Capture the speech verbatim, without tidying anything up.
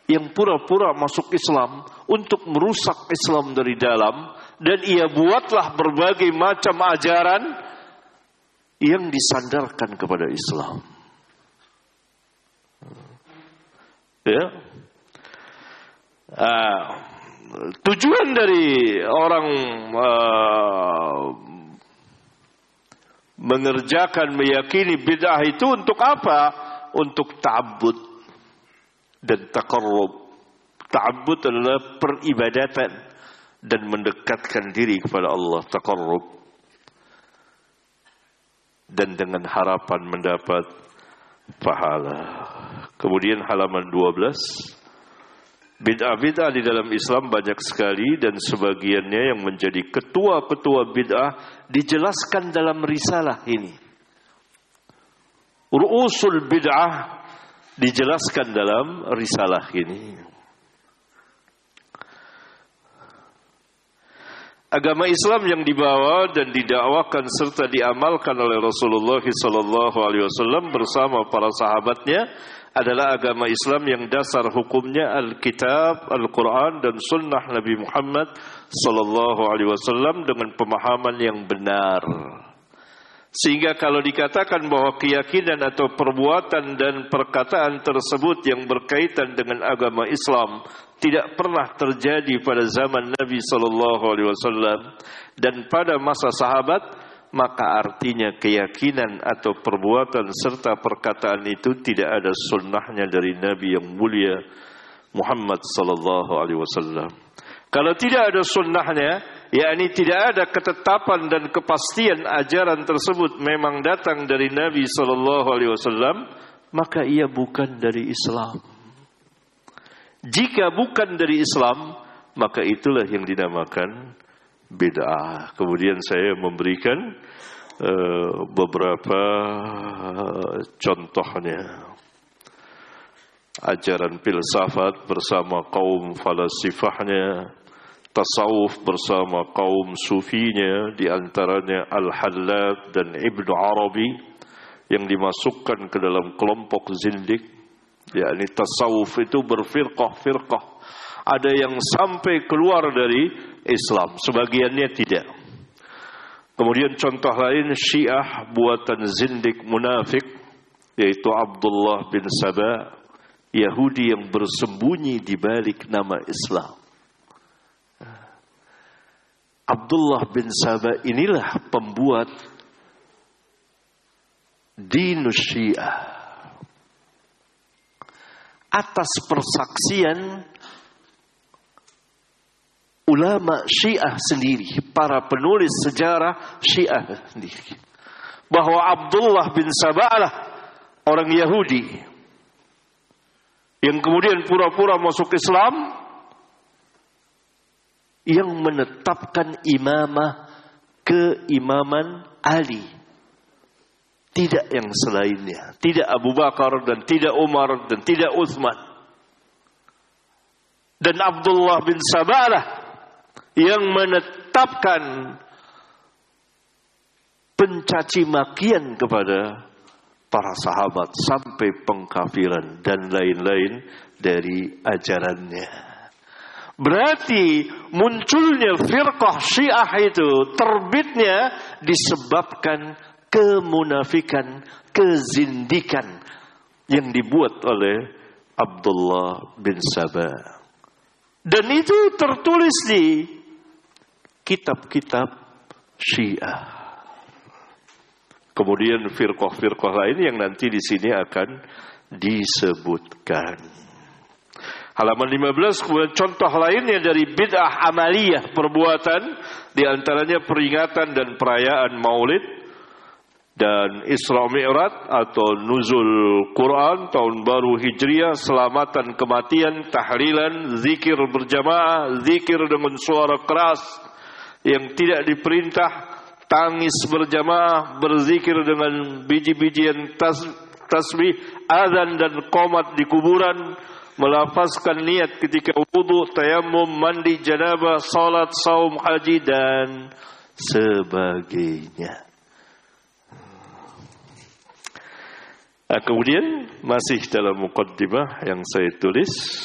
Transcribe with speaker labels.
Speaker 1: yang pura-pura masuk Islam untuk merusak Islam dari dalam, dan ia buatlah berbagai macam ajaran yang disandarkan kepada Islam. Ya. Uh, tujuan dari orang uh, mengerjakan, meyakini bid'ah itu untuk apa? Untuk ta'abbud dan taqarrub. Ta'abbud adalah peribadatan dan mendekatkan diri kepada Allah, taqarrub, dan dengan harapan mendapat pahala. Kemudian halaman dua belas, bid'ah-bid'ah di dalam Islam banyak sekali, dan sebagiannya yang menjadi ketua-ketua bid'ah dijelaskan dalam risalah ini. Ru'usul bid'ah dijelaskan dalam risalah ini. Agama Islam yang dibawa dan didakwakan serta diamalkan oleh Rasulullah sallallahu alaihi wasallam bersama para sahabatnya adalah agama Islam yang dasar hukumnya Alkitab, Al-Quran dan Sunnah Nabi Muhammad sallallahu alaihi wasallam dengan pemahaman yang benar. Sehingga kalau dikatakan bahwa keyakinan atau perbuatan dan perkataan tersebut yang berkaitan dengan agama Islam tidak pernah terjadi pada zaman Nabi sallallahu alaihi wasallam dan pada masa sahabat, maka artinya keyakinan atau perbuatan serta perkataan itu tidak ada sunnahnya dari Nabi yang mulia Muhammad sallallahu alaihi wasallam. Kalau tidak ada sunnahnya, yakni tidak ada ketetapan dan kepastian ajaran tersebut memang datang dari Nabi sallallahu alaihi wasallam, maka ia bukan dari Islam. Jika bukan dari Islam, maka itulah yang dinamakan bid'ah. Kemudian saya memberikan uh, beberapa contohnya. Ajaran filsafat bersama kaum falasifahnya, tasawuf bersama kaum sufinya, di antaranya Al-Hallaj dan Ibnu Arabi yang dimasukkan ke dalam kelompok zindik. Yakni tasawuf itu berfirqah-firqah. Ada yang sampai keluar dari Islam, sebagiannya tidak. Kemudian contoh lain, Syiah buatan zindik munafik, yaitu Abdullah bin Saba, Yahudi yang bersembunyi di balik nama Islam. Abdullah bin Saba inilah pembuat dinus Syiah. Atas persaksian ulama Syiah sendiri, para penulis sejarah Syiah sendiri, bahwa Abdullah bin Saba lah orang Yahudi yang kemudian pura-pura masuk Islam, yang menetapkan imamah keimaman Ali, tidak yang selainnya, tidak Abu Bakar dan tidak Umar dan tidak Utsman. Dan Abdullah bin Saba lah yang menetapkan pencaci makian kepada para sahabat sampai pengkafiran dan lain-lain dari ajarannya. Berarti munculnya firqah Syiah itu terbitnya disebabkan kemunafikan, kezindikan yang dibuat oleh Abdullah bin Saba. Dan itu tertulis di kitab-kitab Syiah. Kemudian firqah-firqah lain yang nanti di sini akan disebutkan. Halaman lima belas, kemudian contoh lainnya dari bid'ah amaliyah, perbuatan, di antaranya peringatan dan perayaan Maulid dan Isra Mi'raj atau nuzul Quran, tahun baru Hijriah, selamatan kematian, tahlilan, zikir berjamaah, zikir dengan suara keras yang tidak diperintah, tangis berjamaah, berzikir dengan biji-bijian tas, tasbih, azan dan qomat di kuburan, melafazkan niat ketika wudu, tayammum, mandi janabah, salat, saum, haji dan sebagainya. Nah, kemudian masih dalam muqaddimah yang saya tulis,